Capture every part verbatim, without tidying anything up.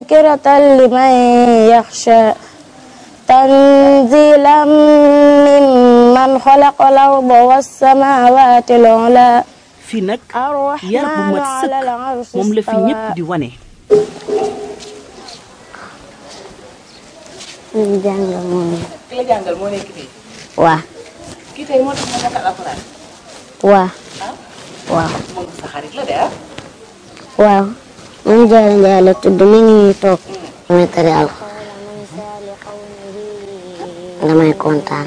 تذكرة لمن يخشى تنزيلا ممن خلق الأرض والسماوات العلى fii nag yar bu mat sëkk moom la fi ñëpp di wane. ñu jàngal moom. ki la jàngal moo nekk fii. waaw. kii tey moo tax ma nekkal alxuraan. waaw. ah. waaw. moom sa xarit la de ah. waaw. man Jaara Njaay la tudd mi ngi toog. damay tari alxuraan. damay kontaan.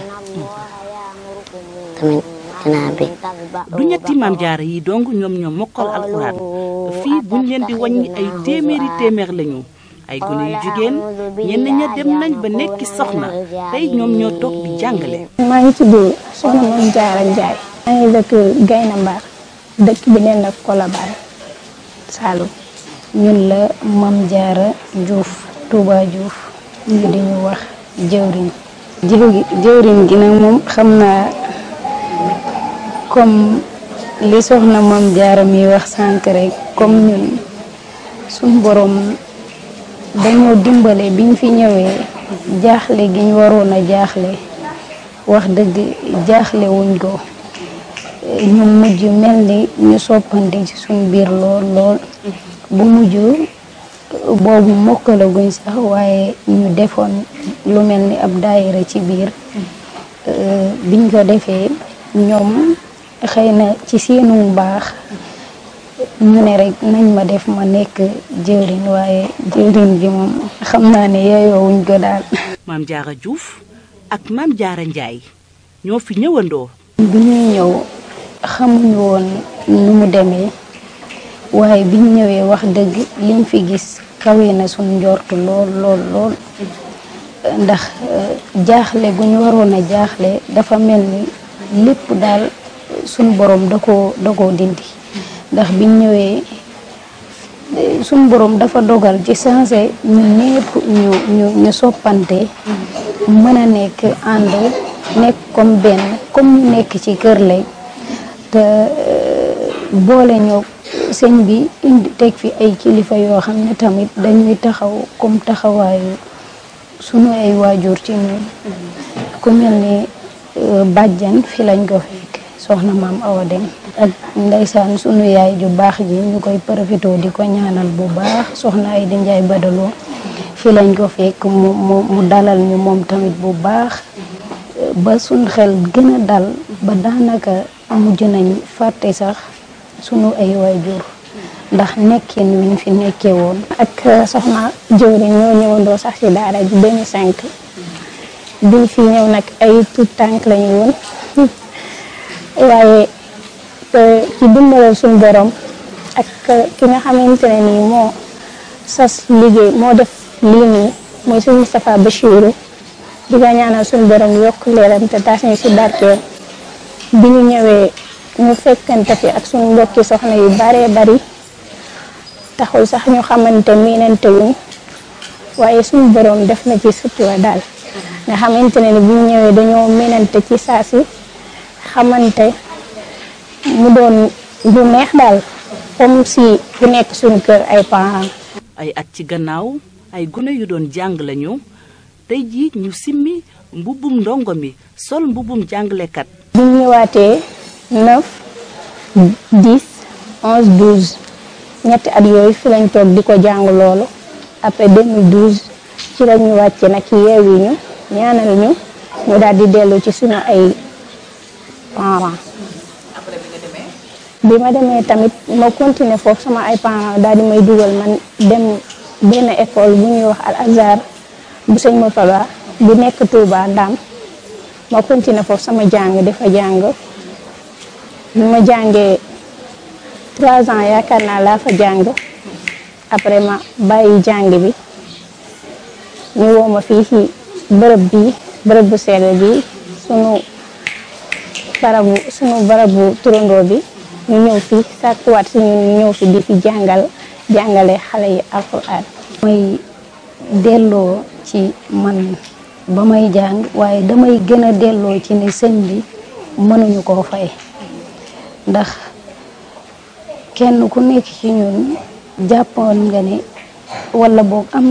tamit dinaa bi. du ñetti maam jaara yi dong ñoom ñoom mokkal alxuraan fii buñ leen di wàññi ay téeméeri téeméer lañu ay gune yu jigéen ñenn ña dem nañ ba nekki soxna tey ñoom ñoo toog di jàngale. maa ngi tudd Soxna Mame Diarra Ndiaye. maa ngi dëkk Gayna Mbar dëkk bi neen ak Colobane Saloum. ñun la Mame Diarra Diouf Touba Diouf ñu di ñu wax jëwriñ. jëwriñ gi nag moom xam naa comme li Soxna Mame Diarra mi wax sànq rek comme ñun suñ borom dañoo dimbale biñ fi ñëwee jaaxle gi ñu waroon a jaaxle wax dëgg jaaxle wuñ ko ñu mujj mel ni ñu soppandi ci suñ biir lool lool bu mujj boobu mokkalaguñ sax waaye ñu defoon lu mel ni ab daayira ci biir biñ ko defee ñoom xëy na ci seenu baax ñu ne rek nañ ma def ma nekk jëwriñ waaye jëwriñ bi moom xam naa ne yeyoowuñ ko daal. Mame Diarra Diouf ak Mame Diarra Ndiaye ñoo fi ñëwandoo. bi ñuy ñëw xamuñu woon nu mu demee waaye biñ ñëwee wax dëgg liñ fi gis kawe na suñ njortu lool lool lool ndax jaaxle gu ñu waroon a jaaxle dafa mel ni lépp daal suñ borom da koo da koo dindi ndax biñ ñëwee suñ borom dafa dogal ci sensé ñun ñëpp ñu ñu ñu soppante mën a nekk ànd nekk comme benn comme ñu nekk ci kër lay te boole ñoo sëñ bi indi teg fi ay kilifa yoo xam ne tamit dañuy taxaw comme taxawaayu sunu ay waajur ci ñun ku mel ni bàjjan fi lañ ko fekk soxna maam Awa Dem ak ndeysaan sunu yaay ju baax ji ñu koy profité di ko ñaanal bu baax soxna ay di Njaay Badaloo fi lañ ko fekk mu mu mu dalal ñu moom tamit bu baax ba suñ xel gën a dal ba daanaka mujj nañ fàtte sax sunu ay waajur ndax nekkin wiñ fi nekkee woon. ak soxna jëwriñ ñoo ñëwandoo sax ci daara ji deux mille cinq biñ fi ñëw nag ay tout tànk lañu woon waaye ci dimbalal suñu borom ak ki nga xamante ne nii moo sas liggéey moo def lii nii mooy suñu Moustapha Bachirou di ko ñaanal suñu borom yokk leeram te taas ñu ci barkeel bi ñu ñëwee ñu fekkante fi ak suñu mbokki soxna yu baree bari taxul sax ñu xamante miinante wuñ waaye suñu borom def na ci sutura daal nga xamante ne ni bu ñu ñëwee dañoo miinante ci saa si xamante mu doon lu neex daal comme si ku nekk suñu kër ay parents. ay at ci gannaaw ay gune yu doon jàng lañu tey jii ñu simmi mbubbum ndongo mi sol mbubbum jàngalekat. bu ñu ñëwaatee neuf dix onze douze ñetti at yooyu fi lañ toog di ko jàng loolu après deux mille douze ci la ñu wàcce nag yeewi ñu ñaanal ñu ñu daal di dellu ci suñu ay parents. bi ma demee tamit ma continuer foofu sama ay parents daal di may dugal man dem benn école bu ñuy wax Al Azhar bu sëñ Moutalla bu nekk Touba Ndam ma continuer foofu sama jàng dafa jàng bi ma jàngee trois ans yaakaar naa laa fa jàng après ma bàyyi jàng bi ñu woo ma fii ci bërëb bi bërëb bu sell bi sunu barabu sunu barabu turandoo bi ñu ñëw fi sàkkuwaat si ñun ñu ñëw fi di fi jàngal jàngale xale yi alxuraan. may delloo ci man ba may jàng waaye damay gën a delloo ci ne sëñ bi mënuñu koo fay ndax kenn ku nekk ci ñun jàppoon nga ne wala boog am